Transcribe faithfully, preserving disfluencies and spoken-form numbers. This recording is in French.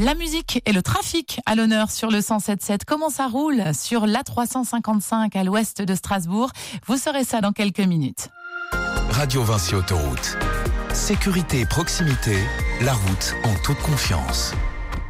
La musique et le trafic à l'honneur sur le cent sept sept. Comment ça roule sur l'A trois cent cinquante-cinq à l'ouest de Strasbourg? Vous saurez ça dans quelques minutes. Radio Vinci Autoroute. Sécurité et proximité, la route en toute confiance.